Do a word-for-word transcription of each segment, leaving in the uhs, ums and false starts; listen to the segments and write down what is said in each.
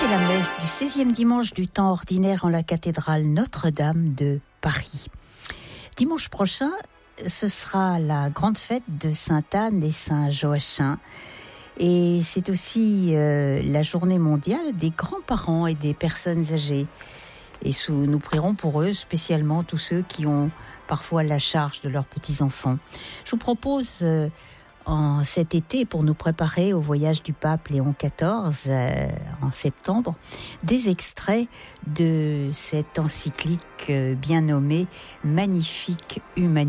Écoutez la messe du seizième dimanche du temps ordinaire en la cathédrale Notre-Dame de Paris. Dimanche prochain, ce sera la grande fête de Sainte-Anne et Saint-Joachim. Et c'est aussi euh, la journée mondiale des grands-parents et des personnes âgées. Et sous, nous prierons pour eux, spécialement tous ceux qui ont parfois la charge de leurs petits-enfants. Je vous propose euh, en cet été, pour nous préparer au voyage du pape Léon quatorze euh, en septembre, des extraits de cette encyclique euh, bien nommée « Magnifique humanité ».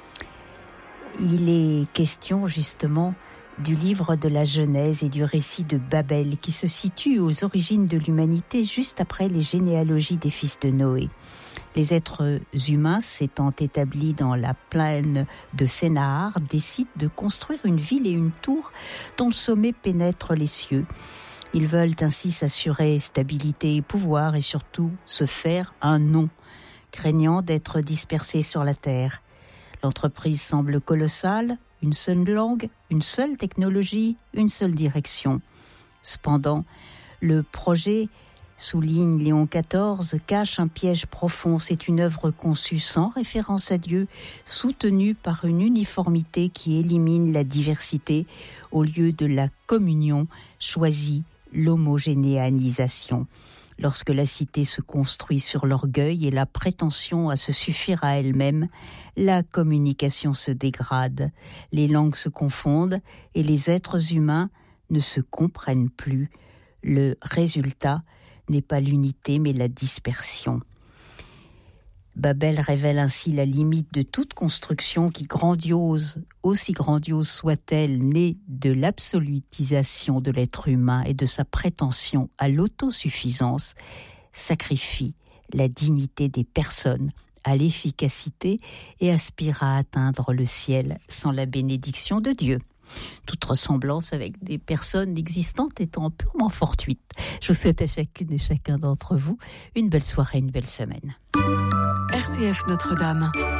Il est question justement du livre de la Genèse et du récit de Babel qui se situe aux origines de l'humanité juste après les généalogies des fils de Noé. Les êtres humains s'étant établis dans la plaine de Sénahar décident de construire une ville et une tour dont le sommet pénètre les cieux. Ils veulent ainsi s'assurer stabilité et pouvoir et surtout se faire un nom, craignant d'être dispersés sur la terre. L'entreprise semble colossale, une seule langue, une seule technologie, une seule direction. Cependant, le projet, souligne Léon quatorze, cache un piège profond. C'est une œuvre conçue sans référence à Dieu, soutenue par une uniformité qui élimine la diversité au lieu de la communion, choisit l'homogénéisation. Lorsque la cité se construit sur l'orgueil et la prétention à se suffire à elle-même, la communication se dégrade, les langues se confondent et les êtres humains ne se comprennent plus. Le résultat n'est pas l'unité mais la dispersion. Babel révèle ainsi la limite de toute construction qui, grandiose, aussi grandiose soit-elle, née de l'absolutisation de l'être humain et de sa prétention à l'autosuffisance, sacrifie la dignité des personnes à l'efficacité et aspire à atteindre le ciel sans la bénédiction de Dieu. Toute ressemblance avec des personnes existantes étant purement fortuite. Je vous souhaite à chacune et chacun d'entre vous une belle soirée, une belle semaine. R C F Notre-Dame.